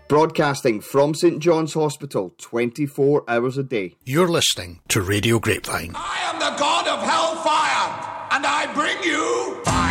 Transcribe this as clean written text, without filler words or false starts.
Broadcasting from St John's Hospital 24 hours a day. You're listening to Radio Grapevine. I am the god of hellfire, and I bring you fire.